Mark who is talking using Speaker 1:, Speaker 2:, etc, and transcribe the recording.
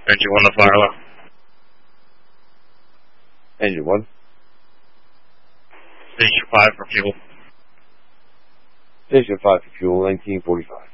Speaker 1: Engine 1 to fire alarm.
Speaker 2: Engine 1.
Speaker 1: Station 5 for fuel.
Speaker 2: Station 5 for fuel, 1945.